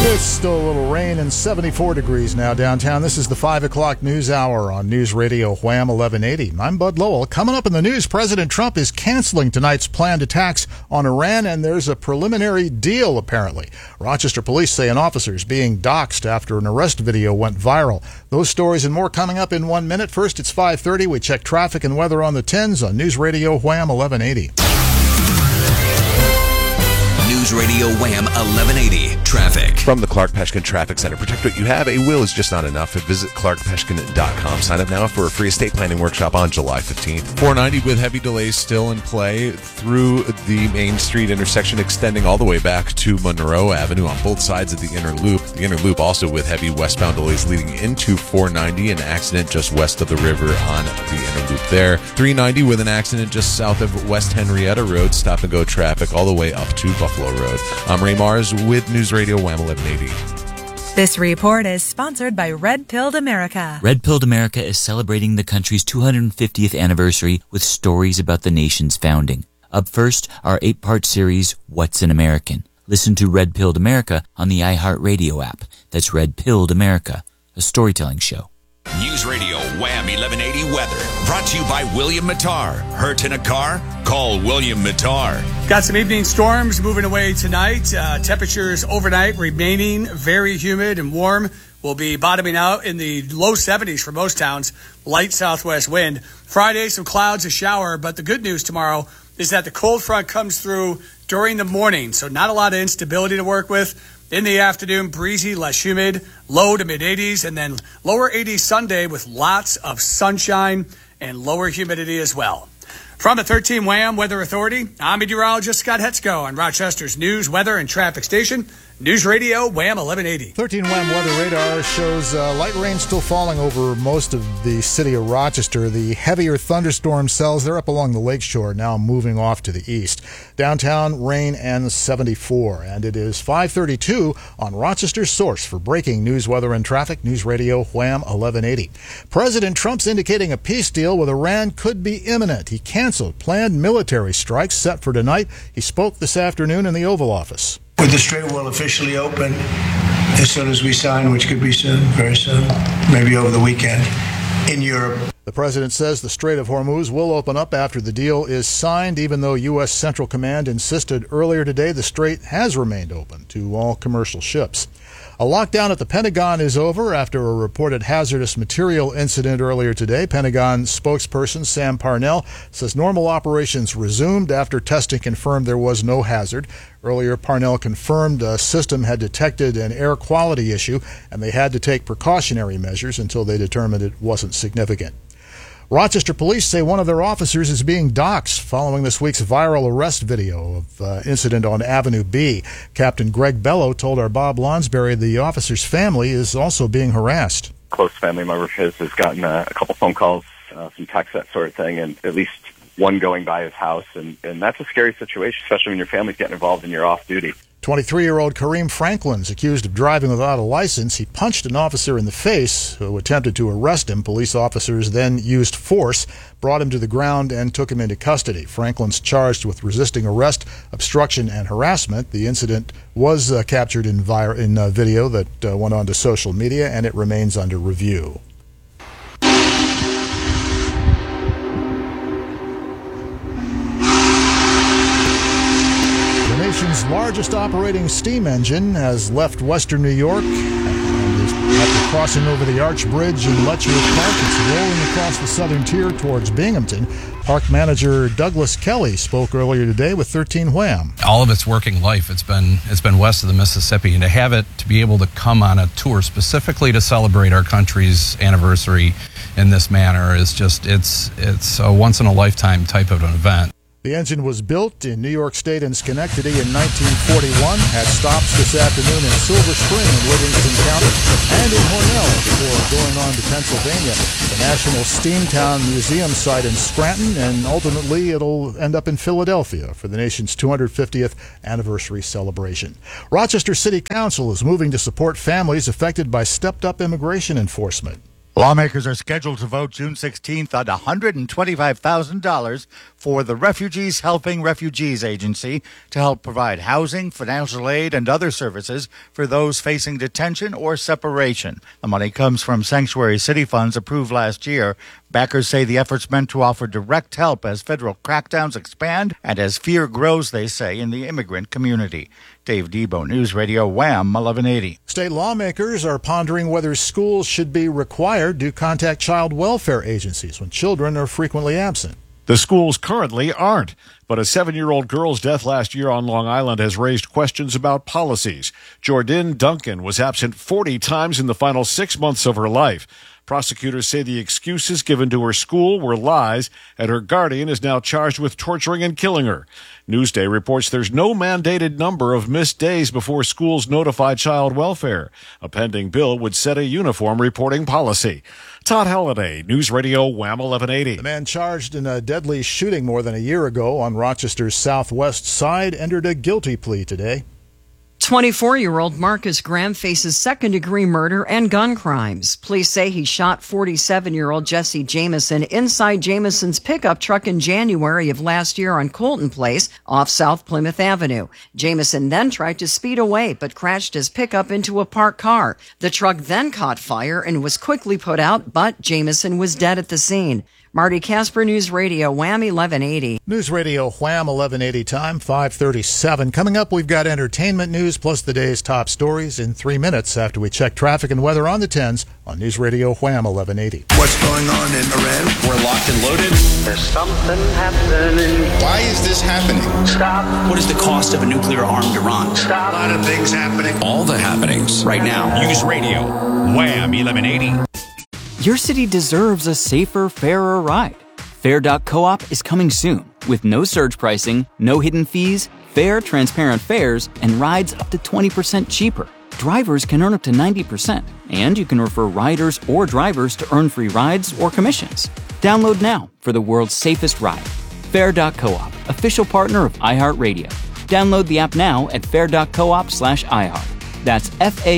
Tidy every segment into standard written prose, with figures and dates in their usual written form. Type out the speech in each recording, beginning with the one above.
There's still a little rain and 74 degrees now downtown. This is the 5 o'clock news hour on News Radio Wham 1180. I'm Bud Lowell. Coming up in the news, President Trump is canceling tonight's planned attacks on Iran, and there's a preliminary deal, apparently. Rochester police say an officer is being doxxed after an arrest video went viral. Those stories and more coming up in 1 minute. First, it's 5:30. We check traffic and weather on the 10s on News Radio Wham 1180. News Radio Wham 1180 Traffic. From the Clark Peshkin Traffic Center. Protect what you have. A will is just not enough. Visit clarkpeshkin.com. Sign up now for a free estate planning workshop on July 15th. 490 with heavy delays still in play through the Main Street intersection, extending all the way back to Monroe Avenue on both sides of the inner loop. The inner loop also with heavy westbound delays leading into 490. An accident just west of the river on the inner loop there. 390 with an accident just south of West Henrietta Road. Stop and go traffic all the way up to Buffalo Road. I'm Ray Mars with News Radio Wham 1180. This report is sponsored by Red Pilled America. Red Pilled America is celebrating the country's 250th anniversary with stories about the nation's founding. Up first, our 8-part series, What's an American? Listen to Red Pilled America on the iHeartRadio app. That's Red Pilled America, a storytelling show. News Radio Wham 1180 Weather. Brought to you by William Mattar. Hurt in a car? Call William Mattar. Got some evening storms moving away tonight. Temperatures overnight remaining very humid and warm. We'll be bottoming out in the low 70s for most towns. Light southwest wind. Friday, some clouds, a shower. But the good news tomorrow is that the cold front comes through during the morning. So not a lot of instability to work with. In the afternoon, breezy, less humid, low to mid-80s, and then lower 80s Sunday with lots of sunshine and lower humidity as well. From the 13 Wham Weather Authority, I'm meteorologist Scott Hetzko on Rochester's news, weather, and traffic station, News Radio Wham 1180. 13 Wham Weather Radar shows light rain still falling over most of the city of Rochester. The heavier thunderstorm cells, they're up along the lakeshore, now moving off to the east. Downtown, rain and 74. And it is 5:32 on Rochester's source for breaking news, weather, and traffic, News Radio Wham 1180. President Trump's indicating a peace deal with Iran could be imminent. He canceled planned military strikes set for tonight. He spoke this afternoon in the Oval Office. With the Strait will officially open as soon as we sign, which could be soon, very soon, maybe over the weekend, in Europe. The president says the Strait of Hormuz will open up after the deal is signed, even though U.S. Central Command insisted earlier today the strait has remained open to all commercial ships. A lockdown at the Pentagon is over after a reported hazardous material incident earlier today. Pentagon spokesperson Sam Parnell says normal operations resumed after testing confirmed there was no hazard. Earlier, Parnell confirmed a system had detected an air quality issue, and they had to take precautionary measures until they determined it wasn't significant. Rochester police say one of their officers is being doxxed following this week's viral arrest video of incident on Avenue B. Captain Greg Bello told our Bob Lonsberry the officer's family is also being harassed. Close family member of his has gotten a couple phone calls, some texts, that sort of thing, and at least one going by his house. And that's a scary situation, especially when your family's getting involved and you're off duty. 23-year-old Kareem Franklin's accused of driving without a license. He punched an officer in the face who attempted to arrest him. Police officers then used force, brought him to the ground, and took him into custody. Franklin's charged with resisting arrest, obstruction, and harassment. The incident was captured in video that went on to social media, and it remains under review. The nation's largest operating steam engine has left western New York and is after crossing over the Arch Bridge in Letchworth Park. It's rolling across the southern tier towards Binghamton. Park manager Douglas Kelly spoke earlier today with 13 Wham. All of its working life, it's been west of the Mississippi, and to be able to come on a tour specifically to celebrate our country's anniversary in this manner is just it's a once in a lifetime type of an event. The engine was built in New York State and Schenectady in 1941, had stops this afternoon in Silver Spring in Livingston County and in Hornell before going on to Pennsylvania, the National Steamtown Museum site in Scranton, and ultimately it'll end up in Philadelphia for the nation's 250th anniversary celebration. Rochester City Council is moving to support families affected by stepped-up immigration enforcement. Lawmakers are scheduled to vote June 16th on $125,000 for the Refugees Helping Refugees Agency to help provide housing, financial aid, and other services for those facing detention or separation. The money comes from Sanctuary City funds approved last year. Backers say the effort's meant to offer direct help as federal crackdowns expand and as fear grows, they say, in the immigrant community. Dave Debo, News Radio Wham 1180. State lawmakers are pondering whether schools should be required to contact child welfare agencies when children are frequently absent. The schools currently aren't, but a 7-year-old girl's death last year on Long Island has raised questions about policies. Jordan Duncan was absent 40 times in the final 6 months of her life. Prosecutors say the excuses given to her school were lies, and her guardian is now charged with torturing and killing her. Newsday reports there's no mandated number of missed days before schools notify child welfare. A pending bill would set a uniform reporting policy. Todd Halliday, News Radio Wham 1180. The man charged in a deadly shooting more than a year ago on Rochester's southwest side entered a guilty plea today. 24-year-old Marcus Graham faces second-degree murder and gun crimes. Police say he shot 47-year-old Jesse Jameson inside Jameson's pickup truck in January of last year on Colton Place off South Plymouth Avenue. Jameson then tried to speed away but crashed his pickup into a parked car. The truck then caught fire and was quickly put out, but Jameson was dead at the scene. Marty Casper, News Radio Wham 1180. News Radio Wham 1180 time, 5:37. Coming up, we've got entertainment news plus the day's top stories in 3 minutes after we check traffic and weather on the 10s on News Radio Wham 1180. What's going on in Iran? We're locked and loaded. There's something happening. Why is this happening? Stop. What is the cost of a nuclear-armed Iran? Stop. A lot of things happening. All the happenings Right now. News Radio Wham 1180. Your city deserves a safer, fairer ride. Fair.coop is coming soon with no surge pricing, no hidden fees, fair, transparent fares, and rides up to 20% cheaper. Drivers can earn up to 90%, and you can refer riders or drivers to earn free rides or commissions. Download now for the world's safest ride. Fair.coop, official partner of iHeartRadio. Download the app now at fair.coop/iHeart. That's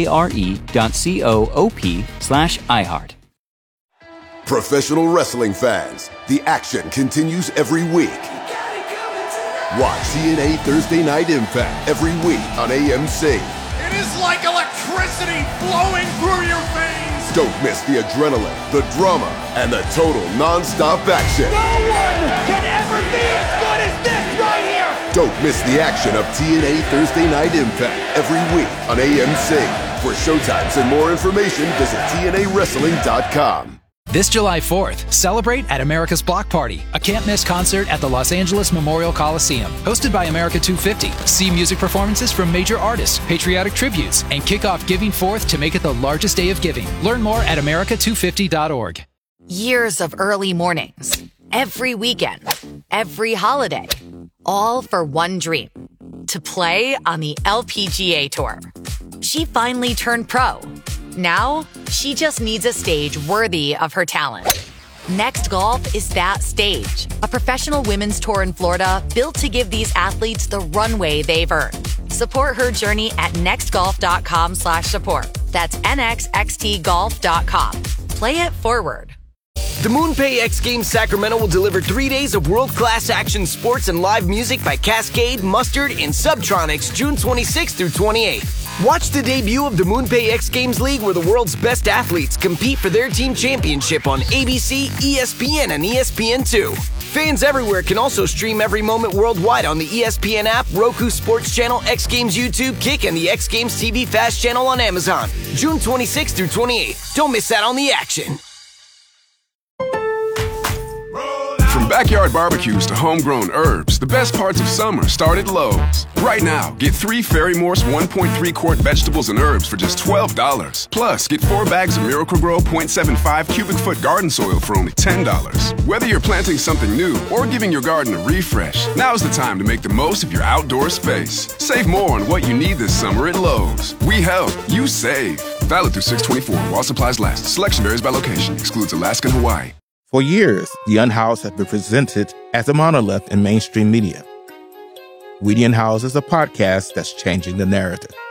FARE.coop/iHeart. Professional wrestling fans, the action continues every week. Watch TNA Thursday Night Impact every week on AMC. It is like electricity flowing through your veins. Don't miss the adrenaline, the drama, and the total non-stop action. No one can ever be as good as this right here. Don't miss the action of TNA Thursday Night Impact every week on AMC. For showtimes and more information, visit TNAWrestling.com. This July 4th, celebrate at America's Block Party, a can't-miss concert at the Los Angeles Memorial Coliseum. Hosted by America 250. See music performances from major artists, patriotic tributes, and kick off Giving Forth to make it the largest day of giving. Learn more at america250.org. Years of early mornings, every weekend, every holiday, all for one dream, to play on the LPGA Tour. She finally turned pro. Now, she just needs a stage worthy of her talent. Next Golf is that stage. A professional women's tour in Florida built to give these athletes the runway they've earned. Support her journey at nextgolf.com/support. That's nxxtgolf.com. Play it forward. The MoonPay X Games Sacramento will deliver 3 days of world-class action sports and live music by Cascade, Mustard, and Subtronics June 26th through 28th. Watch the debut of the MoonPay X Games League where the world's best athletes compete for their team championship on ABC, ESPN, and ESPN2. Fans everywhere can also stream every moment worldwide on the ESPN app, Roku Sports Channel, X Games YouTube, Kick, and the X Games TV Fast Channel on Amazon. June 26th through 28th. Don't miss out on the action. From backyard barbecues to homegrown herbs, the best parts of summer start at Lowe's. Right now, get 3 Ferry Morse 1.3 quart vegetables and herbs for just $12. Plus, get 4 bags of Miracle-Gro 0.75 cubic foot garden soil for only $10. Whether you're planting something new or giving your garden a refresh, now's the time to make the most of your outdoor space. Save more on what you need this summer at Lowe's. We help, you save. Valid through 6/24 while supplies last. Selection varies by location. Excludes Alaska and Hawaii. For years, The Unhoused has been presented as a monolith in mainstream media. We the Unhoused is a podcast that's changing the narrative.